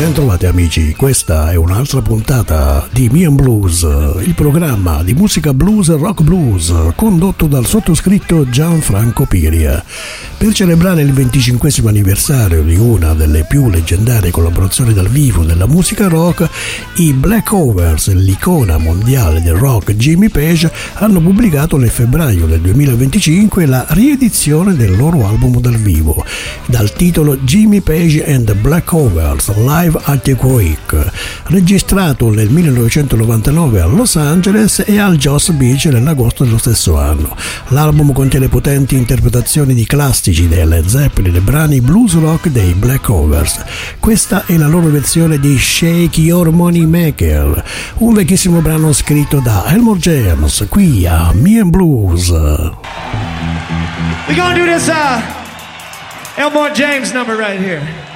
Bentrovati amici, questa è un'altra puntata di Me and Blues, il programma di musica blues e rock blues condotto dal sottoscritto Gianfranco Piria. Per celebrare il 25° anniversario di una delle più leggendarie collaborazioni dal vivo della musica rock, i Black Overs, l'icona mondiale del rock Jimmy Page, hanno pubblicato nel febbraio del 2025 la riedizione del loro album dal vivo, dal titolo Jimmy Page and the Black Overs Live at the Quake, registrato nel 1999 a Los Angeles e al Joss Beach nell'agosto dello stesso anno. L'album contiene potenti interpretazioni di classici dei Led Zeppelin e brani blues rock dei Black Overs. Questa è la loro versione di Shake Your Money Maker, un vecchissimo brano scritto da Elmore James, qui a Me and Blues. We're gonna do this Elmore James number right here.